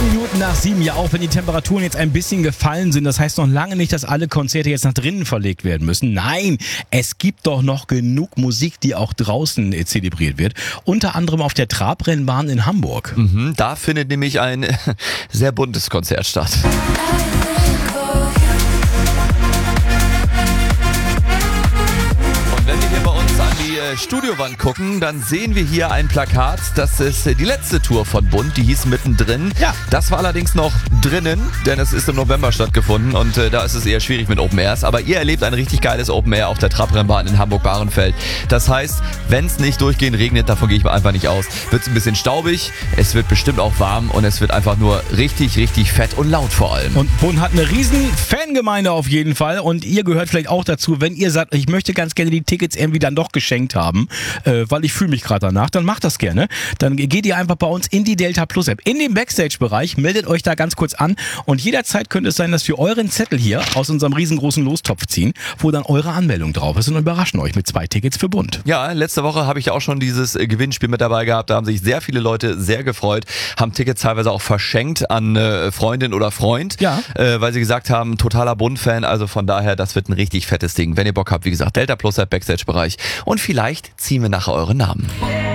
Minuten nach 7. Ja, auch wenn die Temperaturen jetzt ein bisschen gefallen sind, das heißt noch lange nicht, dass alle Konzerte jetzt nach drinnen verlegt werden müssen. Nein, es gibt doch noch genug Musik, die auch draußen zelebriert wird. Unter anderem auf der Trabrennbahn in Hamburg. Da findet nämlich ein sehr buntes Konzert statt. Studiowand gucken, dann sehen wir hier ein Plakat. Das ist die letzte Tour von Bund, die hieß Mittendrin. Ja. Das war allerdings noch drinnen, denn es ist im November stattgefunden und da ist es eher schwierig mit Open Airs. Aber ihr erlebt ein richtig geiles Open Air auf der Trabrennbahn in Hamburg-Bahrenfeld. Das heißt, wenn es nicht durchgehend regnet, davon gehe ich mal einfach nicht aus, wird es ein bisschen staubig, es wird bestimmt auch warm und es wird einfach nur richtig, richtig fett und laut vor allem. Und Bund hat eine riesen Fangemeinde auf jeden Fall und ihr gehört vielleicht auch dazu, wenn ihr sagt, ich möchte ganz gerne die Tickets irgendwie dann doch geschenkt haben, weil ich fühle mich gerade danach, dann macht das gerne. Dann geht ihr einfach bei uns in die Delta Plus App, in den Backstage-Bereich, meldet euch da ganz kurz an und jederzeit könnte es sein, dass wir euren Zettel hier aus unserem riesengroßen Lostopf ziehen, wo dann eure Anmeldung drauf ist und überraschen euch mit 2 Tickets für Bund. Ja, letzte Woche habe ich auch schon dieses Gewinnspiel mit dabei gehabt, da haben sich sehr viele Leute sehr gefreut, haben Tickets teilweise auch verschenkt an Freundin oder Freund, weil sie gesagt haben, totaler Bund-Fan, also von daher, das wird ein richtig fettes Ding. Wenn ihr Bock habt, wie gesagt, Delta Plus App, Backstage-Bereich und vielleicht ziehen wir nachher eure Namen.